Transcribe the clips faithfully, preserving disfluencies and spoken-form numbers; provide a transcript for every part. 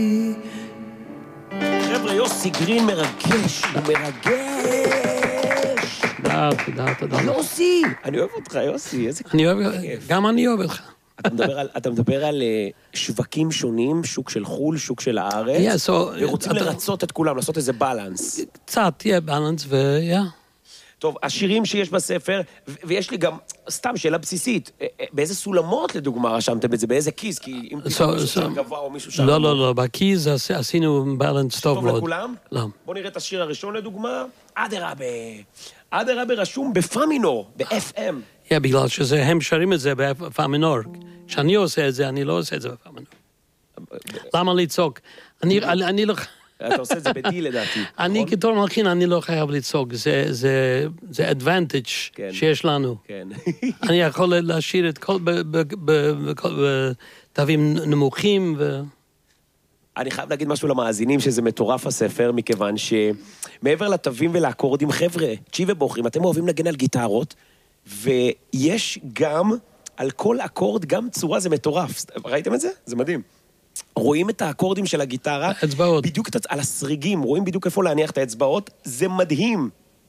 חבר'ה, יוסי גרין מרגש, הוא מרגש. תודה, תודה, תודה. יוסי, אני אוהב אותך, יוסי, איזה כיף. אני אוהב, גם אני אוהב אותך. אתה מדבר על, אתה מדבר על שווקים שונים, שוק של חול, שוק של הארץ, Yeah, so, ורוצים אתה... לרצות את כולם, לעשות איזה בלנס. קצת, תהיה בלנס, ויה. טוב, השירים שיש בספר, ו- ויש לי גם, סתם שאלה בסיסית, באיזה סולמות לדוגמה רשמתם את זה, באיזה כיס, כי אם פתאום So, מישהו so, שר גבוה או מישהו שר... לא, לא, לא, בכיס עשינו בלנס טוב מאוד. טוב לכולם? לא. בוא נראה את השיר הראשון לדוגמה, אדרבה. אדרבה רשום בפאמינור, ב-אף אם. Yeah, בגלל שזה, הם שרים את זה בפאמינור. כשאני עושה את זה, אני לא עושה את זה בפאמינור. למה לצעוק? אני, אני לא... אתה עושה את זה בדי לדעתי. אני כתור מלחין, אני לא חייב לצעוק. זה, זה, זה advantage שיש לנו. כן. אני יכול להשאיר את כל, בתווים נמוכים ו... אני חייב להגיד משהו למאזינים שזה מטורף הספר, מכיוון שמעבר לתווים ולאקורדים, חבר'ה, צ'יבה בוחרים, אתם אוהבים לנגן על גיטרות, ויש גם, על כל אקורד, גם צורה, זה מטורף. ראיתם את זה? זה מדהים. רואים את האקורדים של הגיטרה, אצבעות. בדיוק על הסריגים, רואים בדיוק איפה להניח את האצבעות, זה מדהים.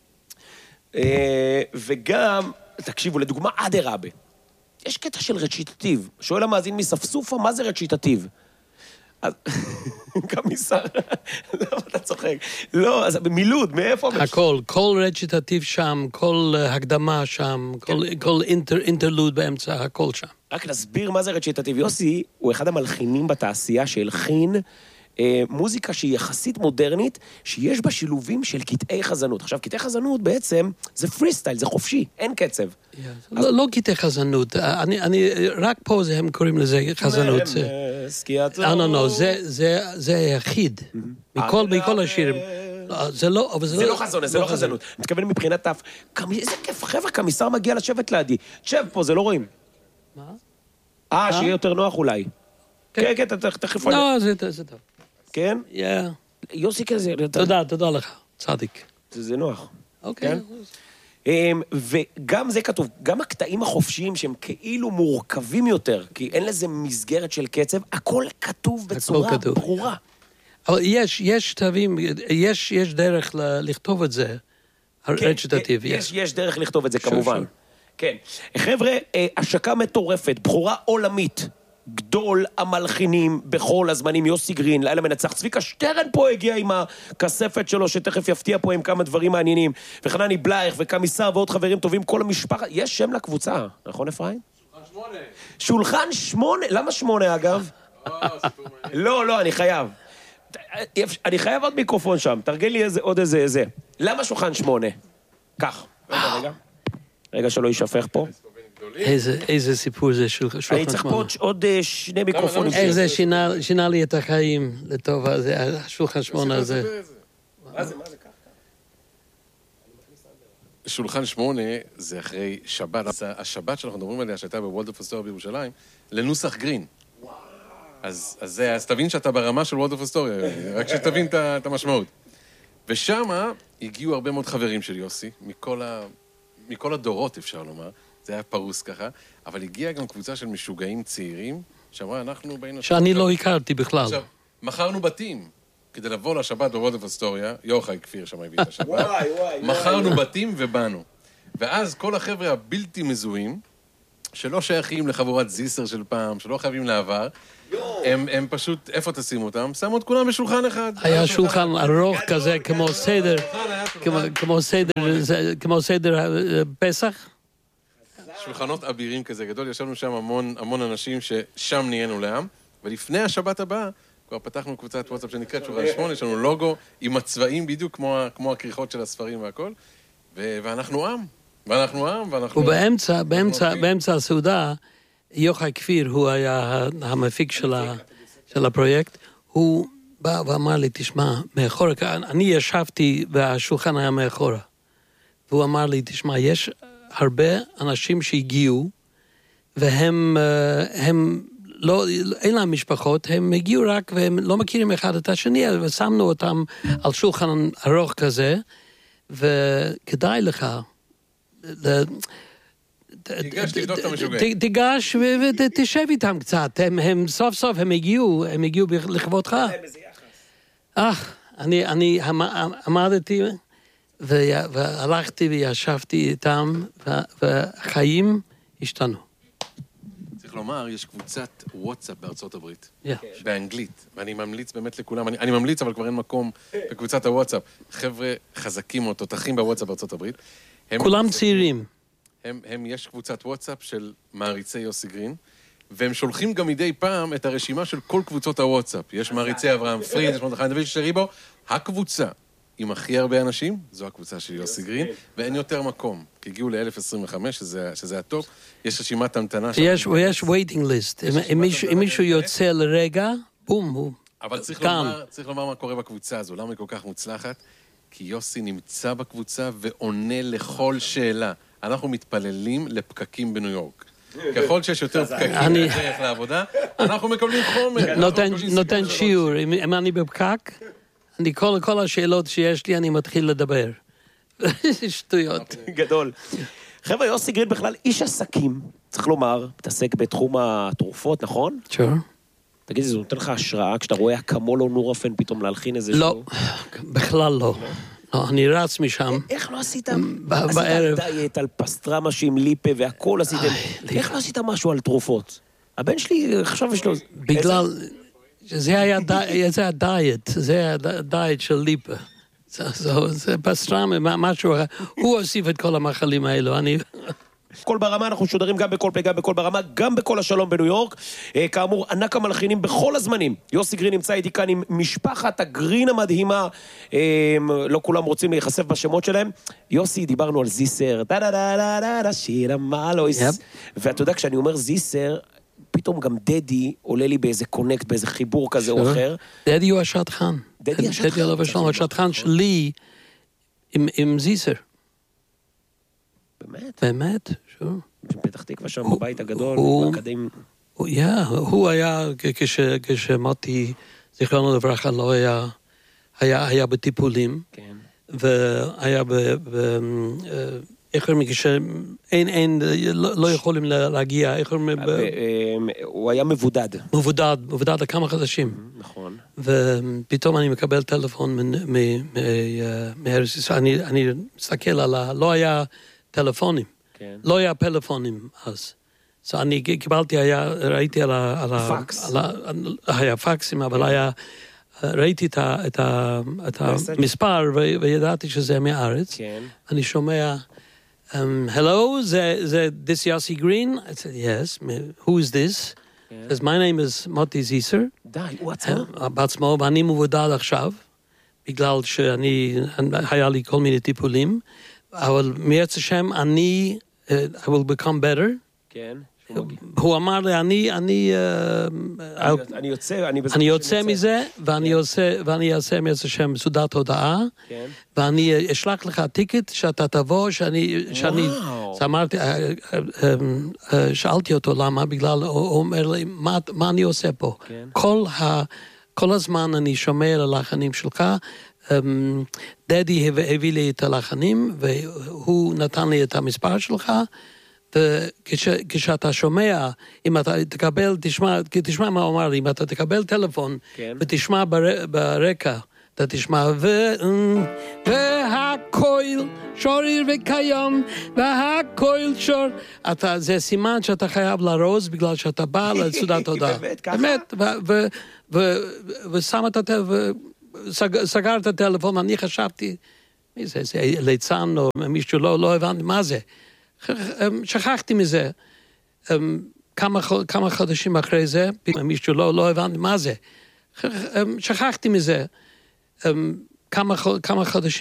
וגם, תקשיבו, לדוגמה, אדרבה. יש קטע של רציטטיב. שואל המאזין מספסופה, מה זה רציטטיב? אז, כמיסר, למה אתה צוחק? לא, אז במילוד, מאיפה? הכל, כל רציטטיב שם, כל הקדמה שם, כל אינטרלוד באמצע, הכל שם. רק נסביר מה זה רציטטיב. יוסי הוא אחד המלחינים בתעשייה שהלחין אה, מוזיקה שהיא יחסית מודרנית, שיש בה שילובים של קטעי חזנות. עכשיו, קטעי חזנות בעצם זה פרי סטייל, זה חופשי, אין קצב. Yeah. אז... לא, לא קטעי חזנות, אני, אני, רק פה זה, הם קוראים לזה חזנות. לא, לא, לא, זה, זה, זה היחיד, מכל, מכל השירים. זה לא, אבל זה, זה לא, לא חזון, זה לא חזנות. אני מתכוון מבחינת אף, איזה כיף, חבר'ה, כמיסר מגיע לשבת לידי. שב פה, זה לא רואים. מה? אה, שיהיה יותר נוח אולי. כן, כן, תכף... לא, זה טוב. כן? כן. יוסי כזה... תודה, תודה לך, צדיק. זה נוח. אוקיי. וגם זה כתוב, גם הקטעים החופשיים שהם כאילו מורכבים יותר, כי אין לזה מסגרת של קצב, הכל כתוב בצורה ברורה. אבל יש, יש תווים, יש, יש דרך לכתוב את זה, הרציטטיב. יש דרך לכתוב את זה כמובן. כן. חבר'ה, השקה מטורפת, בחורה עולמית, גדול המלחינים בכל הזמנים, יוסי גרין, לילה מנצח. צביקה שטרן פה הגיע עם הכספת שלו, שתכף יפתיע פה עם כמה דברים מעניינים. וחנני בלייך וקמיסר ועוד חברים טובים, כל המשפחה. יש שם לקבוצה, נכון אפרים? שולחן שמונה. שולחן שמונה? למה שמונה אגב? לא, לא, אני חייב. אני חייב עוד מיקרופון שם, תרגל לי עוד איזה, איזה. למה שולחן שמונה? כך. רגע, רגע. רגע שלא יישפך פה. איזה, איזה סיפור זה של שולחן שמונה. אני צריך פה עוד שני מיקרופונים. איך זה שינה, שינה לי את החיים לטובה, זה השולחן שמונה הזה. מה זה, מה זה ככה? שולחן שמונה זה אחרי שבת, השבת שאנחנו מדברים עליה, שהייתה בוולדורף אסטוריה בירושלים, לנוסח גרין. אז, אז, אז תבין שאתה ברמה של וולדורף אסטוריה, רק שתבין את המשמעות. ושם הגיעו הרבה מאוד חברים של יוסי, מכל, ה, מכל הדורות אפשר לומר, זה היה פרוס ככה, אבל הגיעה גם קבוצה של משוגעים צעירים, שאמרה, אנחנו באים... שאני לא הכרתי בכלל. עכשיו, מכרנו בתים, כדי לבוא לשבת בוולדורף אסטוריה, יוחאי כפיר שם הביא את השבת. וואי, וואי. מכרנו בתים ובאנו. ואז כל החבר'ה הבלתי מזוהים, שלא שייכים לחבורת זיסר של פעם, שלא חייבים לעבר, הם, הם פשוט, איפה תשימו אותם? שמו את כולם בשולחן אחד. היה שולחן ארוך כזה, כמו סדר, כמו סדר, כמו סדר פסח. שולחנות אבירים כזה גדול, ישבנו שם המון, המון אנשים ששם נהיינו לעם, ולפני השבת הבאה, כבר פתחנו קבוצת וואטסאפ שנקראת שולחן שמונה, יש לנו לוגו עם הצבעים בדיוק כמו, כמו הכריכות של הספרים והכל, ו- ואנחנו עם, ואנחנו עם, ואנחנו... ובאמצע, באמצע, באמצע הסעודה, יוחאי כפיר, הוא היה המפיק של, ה, של הפרויקט, הוא בא ואמר לי, תשמע, מאחורה, אני ישבתי והשולחן היה מאחורה, והוא אמר לי, תשמע, יש הרבה אנשים שהגיעו, והם הם לא, אין להם משפחות, הם הגיעו רק, והם לא מכירים אחד את השני, ושמנו אותם על שולחן ארוך כזה, וכדאי לך, תיגש, תבדוק את המשוגע. תיגש ותשב איתם קצת. הם סוף סוף, הם הגיעו, הם הגיעו לכבודך. אה, אני עמדתי והלכתי וישבתי איתם, והחיים השתנו. צריך לומר, יש קבוצת וואטסאפ בארצות הברית, באנגלית, ואני ממליץ באמת לכולם, אני ממליץ אבל כבר אין מקום בקבוצת הוואטסאפ, חבר'ה חזקים או תותחים בוואטסאפ בארצות הברית. כולם צעירים. הם, יש קבוצת וואטסאפ של מעריצי יוסי גרין, והם שולחים גם מדי פעם את הרשימה של כל קבוצות הוואטסאפ. יש מעריצי אברהם פריד, יש מרדכי דוד שריבו, הקבוצה עם הכי הרבה אנשים, זו הקבוצה של יוסי גרין, ואין יותר מקום, כי הגיעו ל-אלף עשרים וחמש, שזה, שזה הטופ, יש רשימת המתנה. יש, יש waiting list, אם מישהו יוצא לרגע, בום, בום. אבל צריך לומר, צריך לומר מה קורה בקבוצה הזו, למה היא כל כך מוצלחת? כי יוסי נמצא בקבוצה ועונה לכל שאלה. אנחנו מתפללים לפקקים בניו יורק. ככל שיש יותר פקקים בדרך לעבודה, אנחנו מקבלים חומר. נותן שיעור, אם אני בפקק, אני כל, כל השאלות שיש לי, אני מתחיל לדבר. שטויות. גדול. חבר'ה, יוסי גרין בכלל איש עסקים, צריך לומר, מתעסק בתחום התרופות, נכון? שור. תגיד, זה נותן לך השראה כשאתה רואה אקמול או נורפן פתאום להלחין איזה לא, שהוא? בכלל לא. לא, אני רץ משם. איך לא עשית? עשית דיאט על פסטרמה שעם ליפה והכל עשיתם. איך לא עשית משהו על תרופות? הבן שלי, עכשיו יש לו... בגלל... זה היה דיאט, זה היה דיאט של ליפה. זה פסטרמה, משהו... הוא הוסיף את כל המאכלים האלו, אני... כל ברמה, אנחנו שודרים גם בכל פה, גם בכל ברמה, גם בכל השלום בניו יורק. כאמור, ענק המלחינים בכל הזמנים. יוסי גרין נמצא איתי כאן עם משפחת הגרין המדהימה. לא כולם רוצים להיחשף בשמות שלהם. יוסי, דיברנו על זיסר. דה דה דה דה דה דה שירה מאלויס. ואתה יודע, כשאני אומר זיסר, פתאום גם דדי עולה לי באיזה קונקט, באיזה חיבור כזה או אחר. דדי הוא השטחן. דדי השטחן. דדי עליו השטחן, השטחן שלי עם זיסר. באמת? באמת, שור. פתח תקווה שם בבית הגדול, באקדמיה. הוא היה, כשמוטי, זיכרונו לברכה, לא היה, היה בטיפולים, והיה ב... איך אומרים, כשאין, אין, לא יכולים להגיע, איך אומרים... הוא היה מבודד. מבודד, מבודד לכמה חודשים. נכון. ופתאום אני מקבל טלפון מארץ ישראל, אני מסתכל על ה... לא היה... טלפונים. כן. לא היה פלאפונים אז. אז אני קיבלתי, היה, ראיתי על ה... פקס. על ה, היה פקסים, אבל היה... ראיתי את, ה, את, ה, את המספר, וידעתי שזה מהארץ. כן. אני שומע, um, hello, זה, זה this Yossi Green? I said, yes. Who is this? כן. Says, my name is מוטי זיסר. די, הוא עצמו. בעצמו, ואני מבודד עכשיו, בגלל שאני, היה לי כל מיני טיפולים, אבל מעץ השם, אני, I will become better. כן. הוא אמר לי, אני, אני, אני יוצא, אני אני יוצא מזה, ואני עושה, ואני אעשה מעץ השם סעודת הודעה, ואני אשלח לך טיקט שאתה תבוא, שאני, שאני, אז אמרתי, שאלתי אותו למה, בגלל, הוא אומר לי, מה, מה אני עושה פה? כל ה, כל הזמן אני שומע ללחנים שלך, דדי הביא לי את הלחנים, והוא נתן לי את המספר שלך, וכשאתה שומע, אם אתה תקבל, תשמע, תשמע מה הוא אמר לי, אם אתה תקבל טלפון, ותשמע ברקע, אתה תשמע, והקויל שוריר וקיים, והקויל שור, זה סימן שאתה חייב לרוז, בגלל שאתה בא לסעודת הודעה. באמת, ושם את הטלפון, סגר את הטלפון, אני חשבתי, מי זה, זה ליצן או מישהו, לא, לא הבנתי מה זה. שכחתי מזה. כמה, כמה חודשים אחרי זה, מישהו לא, לא הבנתי מה זה. שכחתי מזה. כמה, כמה חודשים